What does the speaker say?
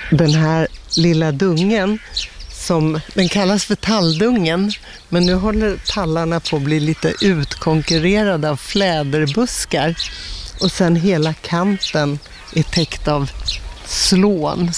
den här lilla dungen, den kallas för talldungen, men nu håller tallarna på att bli lite utkonkurrerade av fläderbuskar. Och sen hela kanten är täckt av slån.